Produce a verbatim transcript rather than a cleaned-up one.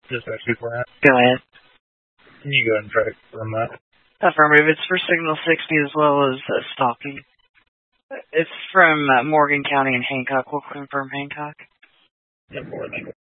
Dispatch two four nine. Go ahead. Can you go ahead and try to confirm that? Affirmative. It's for Signal sixty as well as uh, stalking. It's from uh, Morgan County and Hancock. We'll confirm Hancock. ten four, thank you.